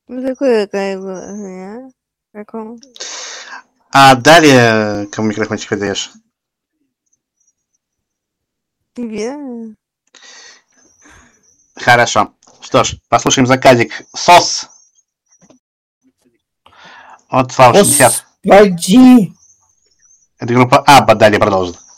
Ну, такое, как бы, какому? А далее, кому микрофончик передаешь? Тебе? Хорошо. Что ж, послушаем заказик СОС от Слава 60. Господи! Это группа Абба далее продолжит.